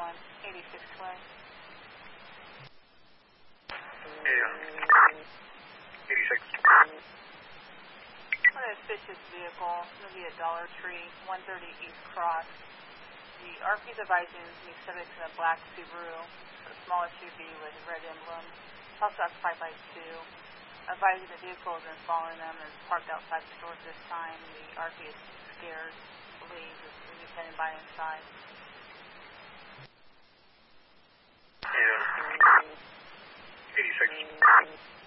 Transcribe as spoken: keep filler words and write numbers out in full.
one, eighty-six Clay. Yeah. eighty-six. I'm going to suspicious vehicle, it's going to be a Dollar Tree, one thirty East Cross. The R P's advising is to be subject to a black Subaru, a small S U V with a red emblem, also occupied by two. Advising the vehicle has been following them and is parked outside the store at this time. The R P is scared, believes it's going to be heading by inside. Yeah. eighty-six.